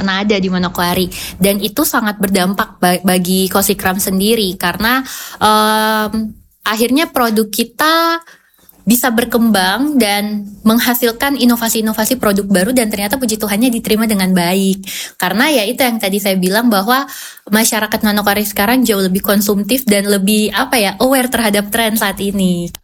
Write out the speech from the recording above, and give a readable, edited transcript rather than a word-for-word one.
pernah ada di Manokwari, dan itu sangat berdampak bagi Kosikram sendiri karena akhirnya produk kita bisa berkembang dan menghasilkan inovasi-inovasi produk baru, dan ternyata puji Tuhannya diterima dengan baik. Karena ya itu yang tadi saya bilang bahwa masyarakat Manokwari sekarang jauh lebih konsumtif dan lebih aware terhadap tren saat ini.